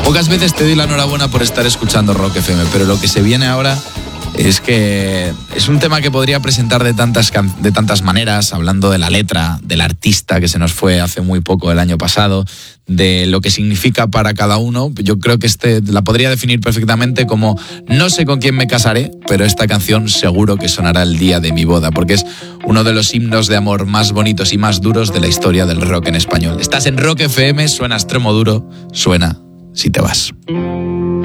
Pocas veces te doy la enhorabuena por estar escuchando Rock FM, pero lo que se viene ahora es que es un tema que podría presentar de tantas maneras, hablando de la letra, del artista que se nos fue hace muy poco el año pasado, de lo que significa para cada uno. Yo creo que la podría definir perfectamente como: no sé con quién me casaré, pero esta canción seguro que sonará el día de mi boda, porque es uno de los himnos de amor más bonitos y más duros de la historia del rock en español. Estás en Rock FM, suena Extremoduro, suena Si te vas.